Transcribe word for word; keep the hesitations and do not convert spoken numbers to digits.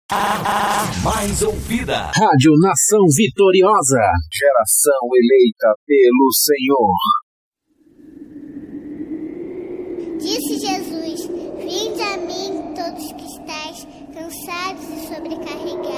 A mais ouvida. Rádio Nação Vitoriosa. Geração eleita pelo Senhor. Disse Jesus: Vinde a mim, todos que estáis cansados e sobrecarregados,